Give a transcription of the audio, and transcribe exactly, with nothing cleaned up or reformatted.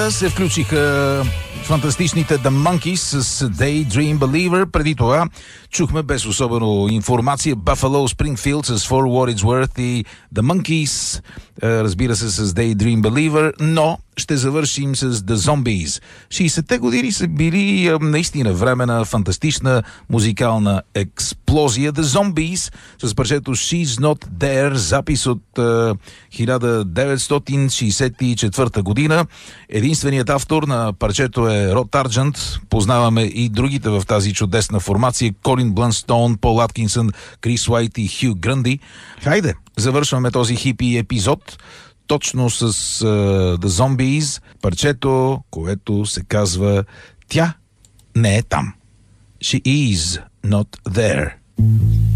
нея се включиха фантастичните The Monkees с Daydream Believer. Преди това чухме без особено информация Buffalo Springfield с For What It's Worth и The Monkees, разбира се, с Daydream Believer, но ще завършим с The Zombies. шейсетте години са били наистина време на фантастична музикална експлозия. The Zombies с парчето She's Not There, запис от uh, хиляда деветстотин шейсет и четвърта година. Единственият автор на парчето е Род Арджент. Познаваме и другите в тази чудесна формация: Колин Блънстоун, Пол Аткинсън, Крис Уайт и Хю Грънди. Хайде, завършваме този хипи епизод точно с uh, The Zombies, парчето, което се казва "Тя не е там". She is not there.